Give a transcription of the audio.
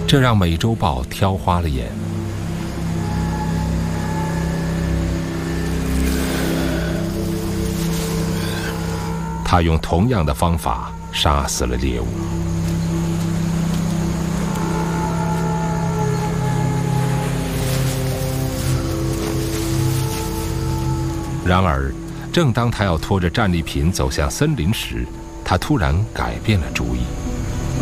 这让美洲豹挑花了眼。他用同样的方法杀死了猎物。然而，正当他要拖着战利品走向森林时，他突然改变了主意。